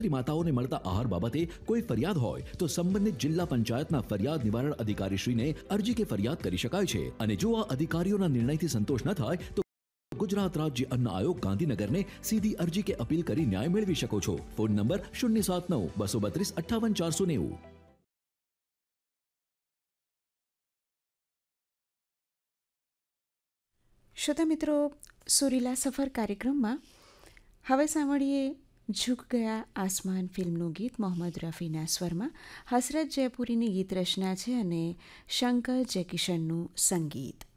માતાઓને મળતા આહાર બાબતે કોઈ ફરિયાદ હોય તો સંબંધિત જિલ્લા પંચાયતના ફરિયાદ નિવારણ અધિકારીશ્રીને અરજી કે ફરિયાદ કરી શકાય છે. અને જો આ અધિકારીઓના નિર્ણયથી સંતોષ ન થાય તો ગુજરાત રાજ્ય અન્ન આયોગ ગાંધીનગરને સીધી અરજી કે અપીલ કરી ન્યાય મેળવી શકો છો. Phone number 079-232-58-490. શ્રોતા મિત્રો, સુરીલા સફર કાર્યક્રમમાં હવે સાંભળીએ ઝુક ગયા આસમાન ફિલ્મનું ગીત મોહમ્મદ રફીના સ્વરમાં. હસરત જયપુરીની ગીત રચના છે અને શંકર જયકિશનનું સંગીત.